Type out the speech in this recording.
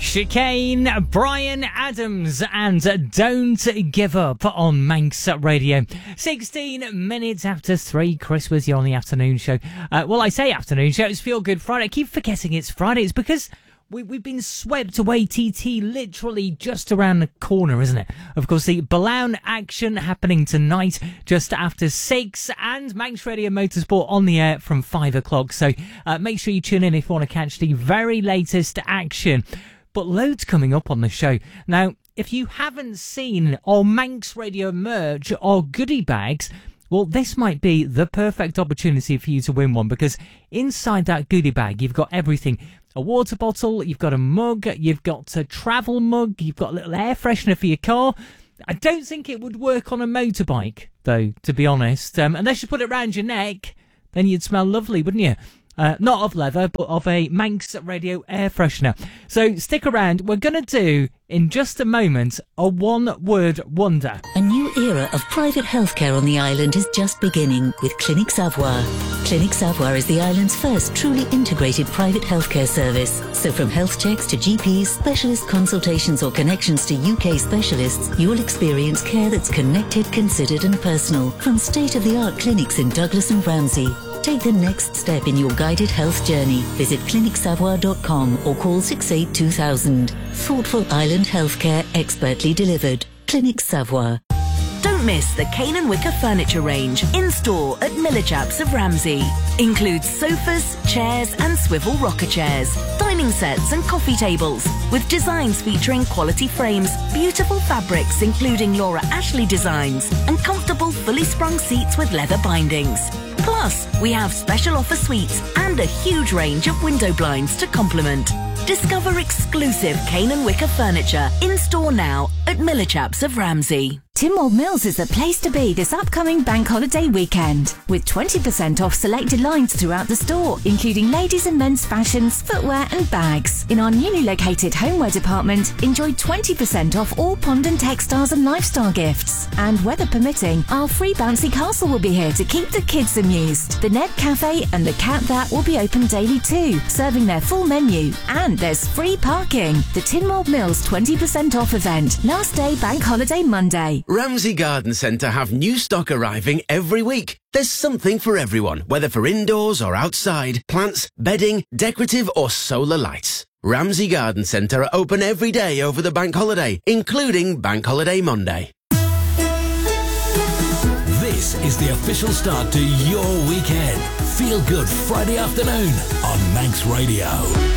Chicane, Brian Adams, and Don't Give Up on Manx Radio. 16 minutes after 3, Chris with you on the afternoon show. I say afternoon show, it's Feel Good Friday. I keep forgetting it's Friday. It's because we've been swept away, TT, literally just around the corner, isn't it? Of course, the Ballown action happening tonight just after 6, and Manx Radio Motorsport on the air from 5 o'clock. So make sure you tune in if you want to catch the very latest action. But loads coming up on the show. Now, if you haven't seen our Manx Radio merch or goodie bags, well, this might be the perfect opportunity for you to win one, because inside that goodie bag, you've got everything. A water bottle, you've got a mug, you've got a travel mug, you've got a little air freshener for your car. I don't think it would work on a motorbike, though, to be honest. Unless you put it around your neck, then you'd smell lovely, wouldn't you? Not of leather, but of a Manx Radio air freshener. So stick around. We're going to do, in just a moment, a one-word wonder. A new era of private healthcare on the island is just beginning with Clinic Savoir. Clinic Savoir is the island's first truly integrated private healthcare service. So from health checks to GPs, specialist consultations or connections to UK specialists, you'll experience care that's connected, considered and personal. From state-of-the-art clinics in Douglas and Ramsey. Take the next step in your guided health journey. Visit clinicsavoir.com or call 682000. Thoughtful island healthcare expertly delivered. Clinic Savoir. Don't miss the Cane & Wicker furniture range in store at Millichaps of Ramsey. Includes sofas, chairs and swivel rocker chairs, dining sets and coffee tables, with designs featuring quality frames, beautiful fabrics including Laura Ashley designs, and comfortable fully sprung seats with leather bindings. Plus, we have special offer suites and a huge range of window blinds to complement. Discover exclusive Cane & Wicker furniture in store now at Millichaps of Ramsey. Tynwald Mills is the place to be this upcoming bank holiday weekend, with 20% off selected lines throughout the store, including ladies and men's fashions, footwear and bags. In our newly located homeware department, enjoy 20% off all pond and textiles and lifestyle gifts. And weather permitting, our free bouncy castle will be here to keep the kids amused. The Ned Cafe and the Cat That will be open daily too, serving their full menu. And there's free parking. The Tynwald Mills 20% off event, last day bank holiday Monday. Ramsey Garden Centre have new stock arriving every week. There's something for everyone, whether for indoors or outside, plants, bedding, decorative or solar lights. Ramsey Garden Centre are open every day over the bank holiday, including Bank Holiday Monday. This is the official start to your weekend. Feel Good Friday afternoon on Manx Radio.